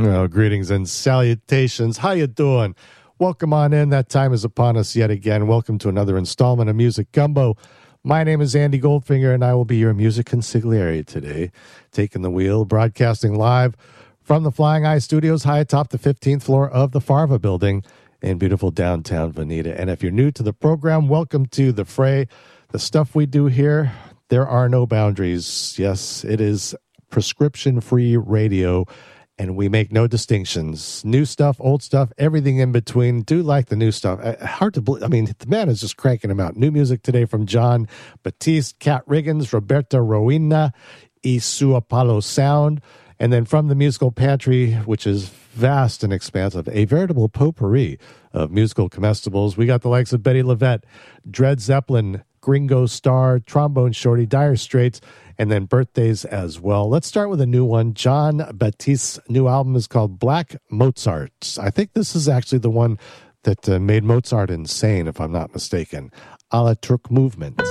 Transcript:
Well, greetings and salutations. How you doing? Welcome on in. That time is upon us yet again. Welcome to another installment of Music Gumbo. My name is Andy Goldfinger, and I will be your music consigliere today, taking the wheel, broadcasting live from the Flying Eye Studios high atop the 15th floor of the Farva building in beautiful downtown Veneta. And if you're new to the program, welcome to the fray. The stuff we do here, there are no boundaries. Yes, it is prescription-free radio, and we make no distinctions. New stuff, old stuff, everything in between. Do like the new stuff. Hard to believe. I mean, the man is just cranking them out. New music today from John Batiste, Kat Riggins, Roberta Roina, Isu Apollo Sound. And then from the musical pantry, which is vast and expansive, a veritable potpourri of musical comestibles, we got the likes of Betty LaVette, Dred Zeppelin, Gringo Starr, Trombone Shorty, Dire Straits, and then birthdays as well. Let's start with a new one. John Batiste's new album is called Black Mozart. I think this is actually the one that made Mozart insane, if I'm not mistaken. A la Turk Movement.